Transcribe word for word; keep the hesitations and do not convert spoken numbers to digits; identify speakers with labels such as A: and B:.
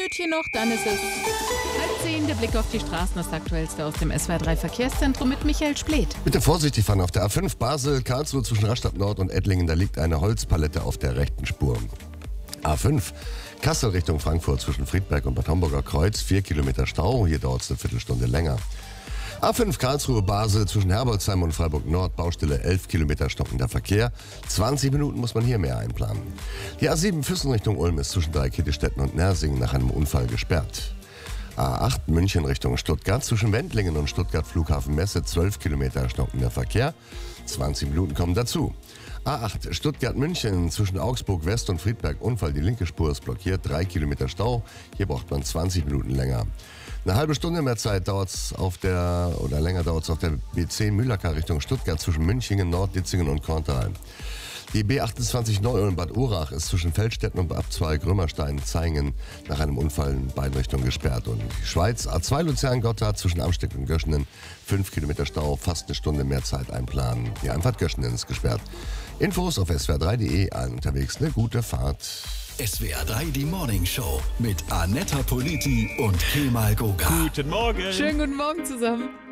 A: Minütchen noch, dann ist es halb zehn. Der Blick auf die Straßen, das Aktuellste aus dem S W R drei Verkehrszentrum mit Michael Spleth.
B: Bitte vorsichtig fahren auf der A fünf Basel, Karlsruhe zwischen Rastatt Nord und Ettlingen. Da liegt eine Holzpalette auf der rechten Spur. A fünf Kassel Richtung Frankfurt zwischen Friedberg und Bad Homburger Kreuz. Vier Kilometer Stau, hier dauert es eine Viertelstunde länger. A fünf Karlsruhe Basel zwischen Herbolzheim und Freiburg Nord, Baustelle elf Kilometer stockender Verkehr. zwanzig Minuten muss man hier mehr einplanen. Die A sieben Füssen Richtung Ulm ist zwischen Dreikittestetten und Nersingen nach einem Unfall gesperrt. A acht München Richtung Stuttgart zwischen Wendlingen und Stuttgart Flughafen Messe, zwölf Kilometer stockender Verkehr. zwanzig Minuten kommen dazu. A acht Stuttgart-München zwischen Augsburg West und Friedberg Unfall. Die linke Spur ist blockiert, drei Kilometer Stau. Hier braucht man zwanzig Minuten länger. Eine halbe Stunde mehr Zeit dauert es auf der, oder länger dauert es auf der B zehn Mühlacker Richtung Stuttgart zwischen Münchingen, Nord-Ditzingen und Korntal. Die B achtundzwanzig Neu-Ulm Bad Urach ist zwischen Feldstetten und Abzweig Römerstein-Zeingen nach einem Unfall in beiden Richtungen gesperrt. Und die Schweiz A zwei Luzern-Gotthard zwischen Amstetten und Göschenen, fünf Kilometer Stau, fast eine Stunde mehr Zeit einplanen. Die Einfahrt Göschenen ist gesperrt. Infos auf S W R drei punkt de, allen unterwegs eine gute Fahrt.
C: S W R drei, die Morning Show mit Annetta Politi und Kemal Goga.
D: Guten Morgen.
A: Schönen guten Morgen zusammen.